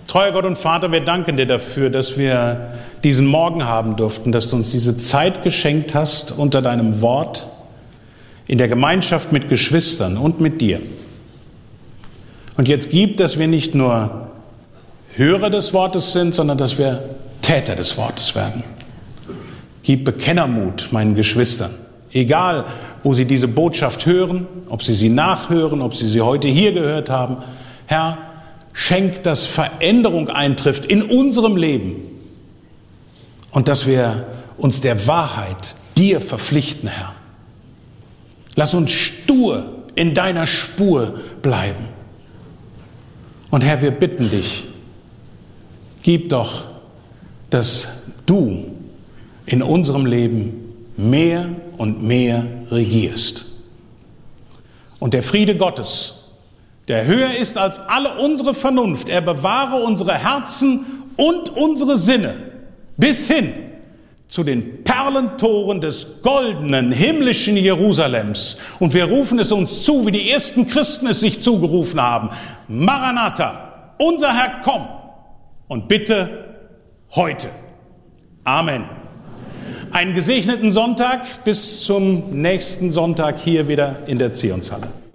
Treuer Gott und Vater, wir danken dir dafür, dass wir diesen Morgen haben durften, dass du uns diese Zeit geschenkt hast unter deinem Wort, in der Gemeinschaft mit Geschwistern und mit dir. Und jetzt gib, dass wir nicht nur Hörer des Wortes sind, sondern dass wir Täter des Wortes werden. Gib Bekennermut meinen Geschwistern, egal wo sie diese Botschaft hören, ob sie nachhören, ob sie heute hier gehört haben. Herr, schenk, dass Veränderung eintrifft in unserem Leben und dass wir uns der Wahrheit dir verpflichten, Herr. Lass uns stur in deiner Spur bleiben. Und Herr, wir bitten dich, gib doch, dass du in unserem Leben mehr und mehr regierst. Und der Friede Gottes, der höher ist als alle unsere Vernunft, er bewahre unsere Herzen und unsere Sinne bis hin zu den Perlentoren des goldenen, himmlischen Jerusalems. Und wir rufen es uns zu, wie die ersten Christen es sich zugerufen haben. Maranatha, unser Herr, komm. Und bitte heute. Amen. Einen gesegneten Sonntag, bis zum nächsten Sonntag hier wieder in der Zionshalle.